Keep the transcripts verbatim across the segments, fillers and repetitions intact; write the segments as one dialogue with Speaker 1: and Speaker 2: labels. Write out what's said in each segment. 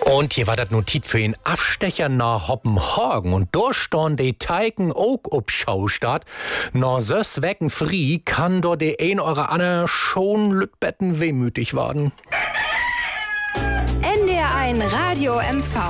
Speaker 1: Und hier war das Notiz für ihn Abstecher nach Hoppenhagen. Und da stand die Teigen auch ob Schaustadt. Nach sös Wecken frie kann dort die ein oder andere schon Lütbetten wehmütig werden.
Speaker 2: N D R eins Radio M V.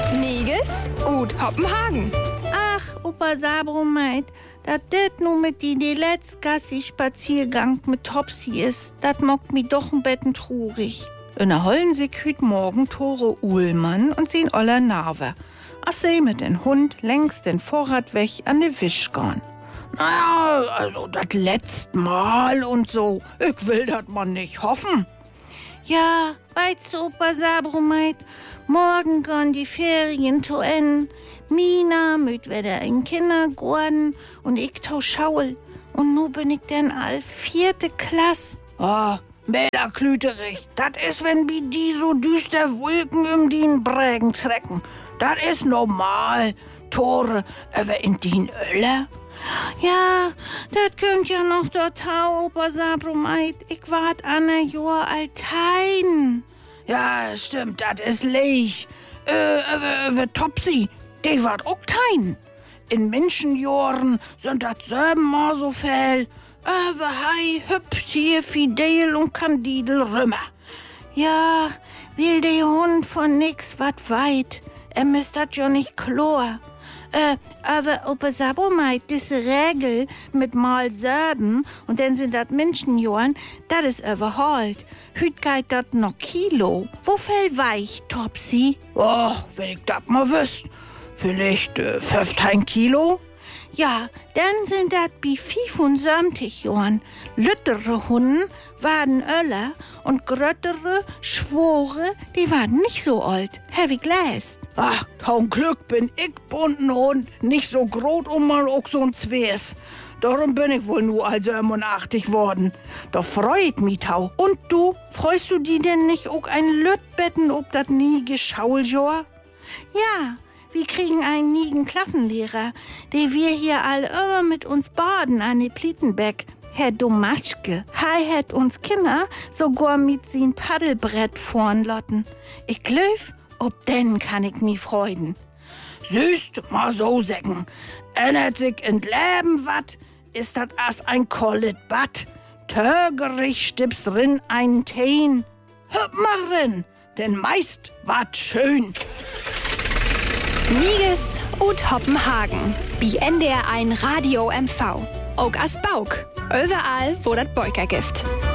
Speaker 2: Niges und Hoppenhagen.
Speaker 3: Ach, Opa Sabromeit, dat det nu mit die, die letzte Gassi-Spaziergang mit Topsy ist, dat mockt mi doch ein Betten trurig. In der Hollen sich hüt morgen Tore Uhlmann und sehen Oller Narve. Ach sie mit den Hund längs den Vorrat weg an de Wisch gone. Naja, also dat letzt Mal und so. Ich will dat man nicht hoffen. Ja, weißt du, Opa Sabromeit, morgen gone die Ferien zu Ende. Mina müt wieder in Kindergarten und ich tau Schaul. Und nu bin ich denn all vierte Klasse. Oh, Mäder Klüterich, dat is, wenn bi die so düster Wolken um dien Brägen trecken. Dat is normal. Tore, aber in dien Öller? Ja, dat könnt ja noch dort hau, Opa Sabromeit. Ich wart an a Jahr altein. Ja, stimmt, dat is leich. Äh, aber, aber Topsy, die wart auch tein. In Menschenjahren sind dat selben mal so viel. Aber hei hüpft hier Fidel und Kandidel rümmer. Ja, will der Hund von nix wat weit. Er misst dat ja nicht klar. Äh, aber Opa Sabromeit, diese Regel mit mal selben und dann sind dat Menschenjahren, dat is überholt. Hüt geht dat noch Kilo. Wo viel weich, Topsy? Och, wenn ich dat mal wüsst. Vielleicht äh, fünfzehn Kilo? Ja, dann sind dat bi fünfundsiebzig Jahren. Lüttere Hunden waren Öller und gröttere, schwore, die waren nicht so alt. Heavy Glass. Ach, zum Glück bin ich bunten Hund nicht so groß und mal auch so ein Zwers. Darum bin ich wohl nur also siebenundachtzig worden. Da freut mich tau. Und du, freust du die denn nicht auch ein Lütbetten ob dat nie Geschauljahr? Ja. Wir kriegen einen nigen Klassenlehrer, der wir hier all immer mit uns baden an die Plietenbeck. Herr Domatschke, hei hat uns Kinder sogar mit sin Paddelbrett vorn lotten. Ich glöf, ob denn kann ich mi freuden. Süßt, mal so säcken. Ändert sich in Leben wat, ist dat as ein kollet Bad. Tögerich stippst rin einen Teen. Hüpp mal rin, denn meist wat schön.
Speaker 2: Niges und Hoppenhagen. Bi N D R eins Radio M V. Auch as Bauk. Überall, wo dat Beuker gibt.